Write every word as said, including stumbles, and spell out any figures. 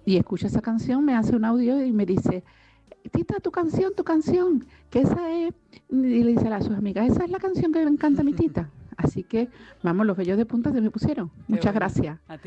y escucha esa canción, me hace un audio y me dice, Tita, tu canción, tu canción, que esa es, y le dice a sus amigas, esa es la canción que me encanta a mi tita. Así que, vamos, los vellos de punta se me pusieron. Qué Muchas bueno. gracias. A ti.